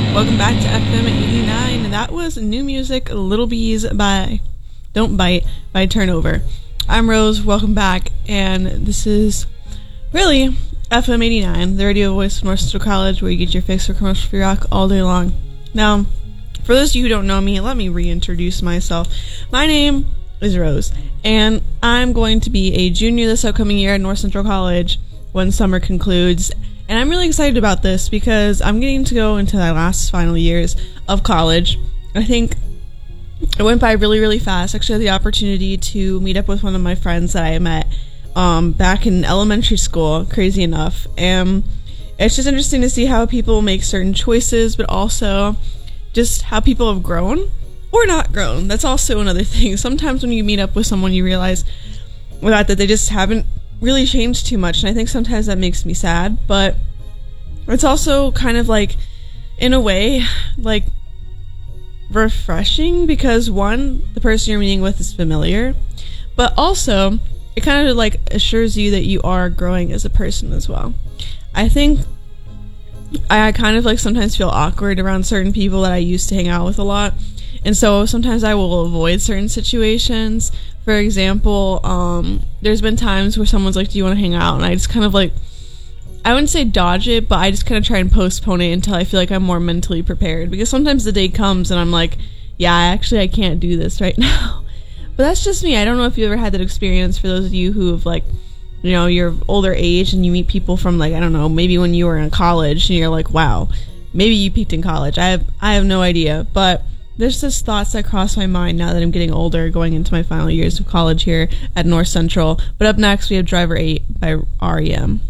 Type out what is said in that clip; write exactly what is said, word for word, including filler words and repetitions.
Welcome back to F M eighty-nine, and that was new music, Little Bees by Don't Bite by Turnover. I'm Rose, welcome back, and this is really F M eighty-nine, the radio voice of North Central College, where you get your fix for commercial-free rock all day long. Now, for those of you who don't know me, let me reintroduce myself. My name is Rose, and I'm going to be a junior this upcoming year at North Central College when summer concludes. And I'm really excited about this because I'm getting to go into my last final years of college. I think it went by really, really fast. Actually, I had the opportunity to meet up with one of my friends that I met um, back in elementary school, crazy enough. And it's just interesting to see how people make certain choices, but also just how people have grown or not grown. That's also another thing. Sometimes when you meet up with someone, you realize that, that they just haven't really changed too much, and I think sometimes that makes me sad, but it's also kind of like, in a way, like refreshing, because one, the person you're meeting with is familiar, but also it kind of like assures you that you are growing as a person as well. I think I kind of like sometimes feel awkward around certain people that I used to hang out with a lot, and so sometimes I will avoid certain situations. For example, um, there's been times where someone's like, do you want to hang out? And I just kind of like, I wouldn't say dodge it, but I just kind of try and postpone it until I feel like I'm more mentally prepared. Because sometimes the day comes and I'm like, yeah, actually I can't do this right now. But that's just me. I don't know if you ever had that experience, for those of you who have like, you know, you're older age and you meet people from like, I don't know, maybe when you were in college and you're like, wow, maybe you peaked in college. I have, I have no idea. But there's just thoughts that cross my mind now that I'm getting older, going into my final years of college here at North Central. But up next, we have Driver eight by R E M.